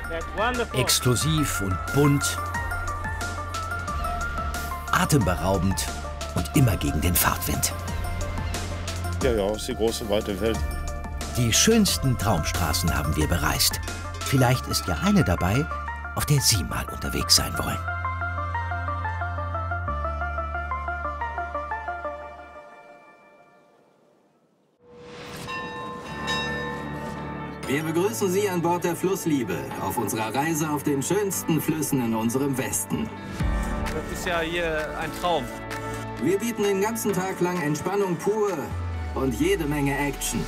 Exklusiv und bunt, atemberaubend und immer gegen den Fahrtwind. Ja, ist die große, weite Welt. Die schönsten Traumstraßen haben wir bereist. Vielleicht ist ja eine dabei, auf der Sie mal unterwegs sein wollen. Wir begrüßen Sie an Bord der Flussliebe auf unserer Reise auf den schönsten Flüssen in unserem Westen. Das ist ja hier ein Traum. Wir bieten den ganzen Tag lang Entspannung pur und jede Menge Action.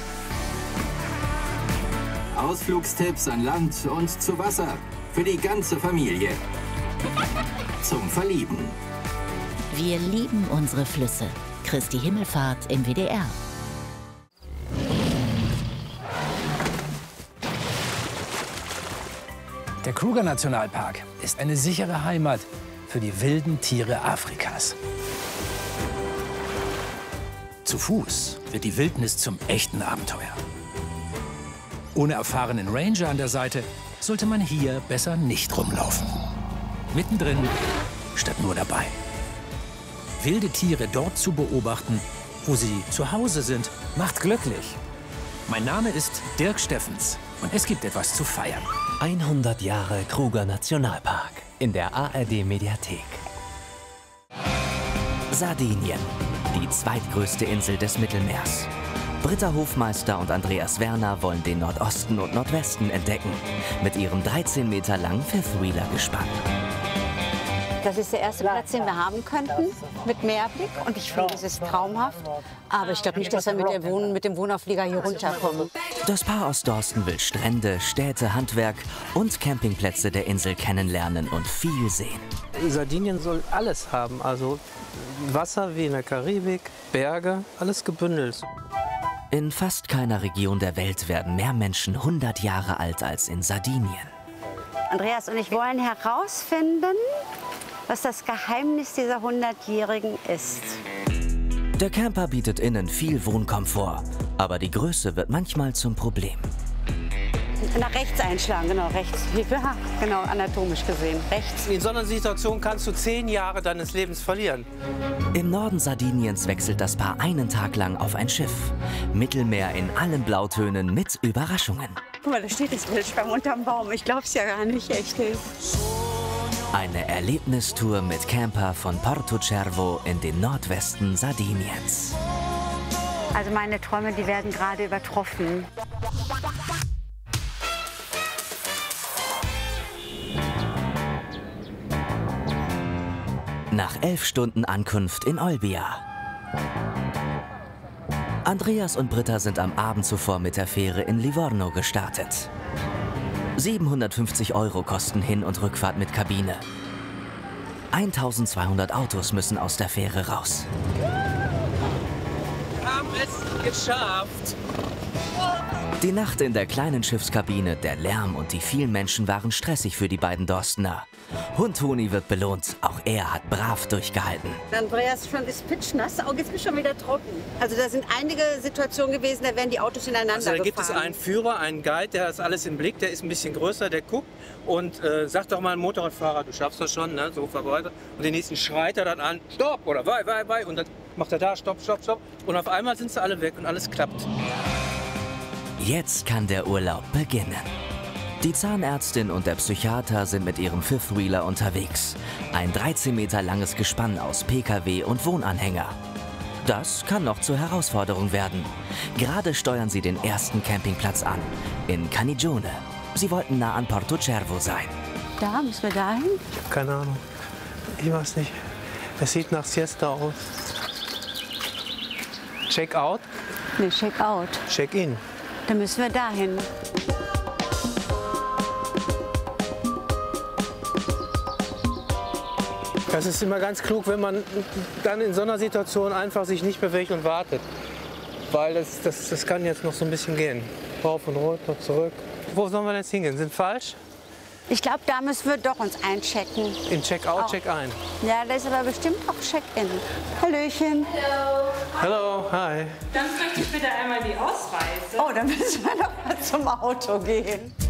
Ausflugstipps an Land und zu Wasser für die ganze Familie. Zum Verlieben. Wir lieben unsere Flüsse. Christi Himmelfahrt im WDR. Der Kruger-Nationalpark ist eine sichere Heimat für die wilden Tiere Afrikas. Zu Fuß wird die Wildnis zum echten Abenteuer. Ohne erfahrenen Ranger an der Seite sollte man hier besser nicht rumlaufen. Mittendrin statt nur dabei. Wilde Tiere dort zu beobachten, wo sie zu Hause sind, macht glücklich. Mein Name ist Dirk Steffens und es gibt etwas zu feiern. 100 Jahre Kruger Nationalpark in der ARD-Mediathek. Sardinien, die zweitgrößte Insel des Mittelmeers. Britta Hofmeister und Andreas Werner wollen den Nordosten und Nordwesten entdecken. Mit ihrem 13 Meter langen Fifth-Wheeler-Gespann. Das ist der erste Platz, den wir haben könnten, mit Meerblick. Und ich finde, es ist traumhaft. Aber ich glaube nicht, dass wir mit dem Wohnauflieger hier runterkommen. Das Paar aus Dorsten will Strände, Städte, Handwerk und Campingplätze der Insel kennenlernen und viel sehen. Sardinien soll alles haben, also Wasser wie in der Karibik, Berge, alles gebündelt. In fast keiner Region der Welt werden mehr Menschen 100 Jahre alt als in Sardinien. Andreas und ich wollen herausfinden, was das Geheimnis dieser 100-Jährigen ist. Der Camper bietet innen viel Wohnkomfort, aber die Größe wird manchmal zum Problem. Nach rechts einschlagen, genau, rechts. Ja, genau, anatomisch gesehen, rechts. In so einer Situation kannst du 10 Jahre deines Lebens verlieren. Im Norden Sardiniens wechselt das Paar einen Tag lang auf ein Schiff. Mittelmeer in allen Blautönen mit Überraschungen. Guck mal, da steht das Wildschwein unterm Baum. Ich glaub's ja gar nicht, echt. Eine Erlebnistour mit Camper von Porto Cervo in den Nordwesten Sardiniens. Also meine Träume, die werden gerade übertroffen. Nach 11 Stunden Ankunft in Olbia. Andreas und Britta sind am Abend zuvor mit der Fähre in Livorno gestartet. 750 € kosten Hin- und Rückfahrt mit Kabine. 1200 Autos müssen aus der Fähre raus. Wir haben es geschafft. Die Nacht in der kleinen Schiffskabine, der Lärm und die vielen Menschen waren stressig für die beiden Dorstener. Hund Toni wird belohnt, auch er hat brav durchgehalten. Andreas ist pitschnass, auch jetzt ist schon wieder trocken. Also da sind einige Situationen gewesen, da werden die Autos ineinander gefahren. Da gibt es einen Führer, einen Guide, der hat alles im Blick, der ist ein bisschen größer, der guckt und sagt doch mal einem Motorradfahrer, du schaffst das schon, ne? So weiter. Und den nächsten schreit er dann an, stopp oder wei. Und dann macht er da, stopp. Und auf einmal sind sie alle weg und alles klappt. Jetzt kann der Urlaub beginnen. Die Zahnärztin und der Psychiater sind mit ihrem Fifth-Wheeler unterwegs. Ein 13 Meter langes Gespann aus PKW und Wohnanhänger. Das kann noch zur Herausforderung werden. Gerade steuern sie den ersten Campingplatz an, in Canigione. Sie wollten nah an Porto Cervo sein. Da, müssen wir dahin? Ich habe keine Ahnung. Ich weiß nicht. Es sieht nach Siesta aus. Check-out? Nee, Check-out. Check-in. Dann müssen wir dahin. Das ist immer ganz klug, wenn man dann in so einer Situation einfach sich nicht bewegt und wartet. Weil das kann jetzt noch so ein bisschen gehen. Rauf und runter, zurück. Wo sollen wir jetzt hingehen? Sind falsch? Ich glaube, da müssen wir doch uns einchecken. In Check-out, Oh. Check-ein. Ja, da ist aber bestimmt auch Check-in. Hallöchen. Hallo, hi. Dann möchte ich bitte einmal die Ausweise. Oh, dann müssen wir doch mal zum Auto gehen.